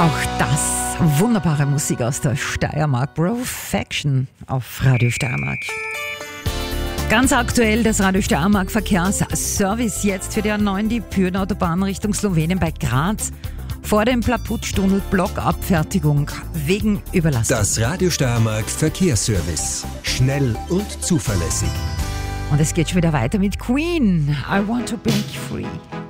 Auch das wunderbare Musik aus der Steiermark. Brofaction auf Radio Steiermark. Ganz aktuell das Radio Steiermark Verkehrsservice jetzt für die A9, die Pürn-Autobahn Richtung Slowenien bei Graz. Vor dem Plaputstunnel Blockabfertigung wegen Überlastung. Das Radio Steiermark Verkehrsservice. Schnell und zuverlässig. Und es geht schon wieder weiter mit Queen. I want to break free.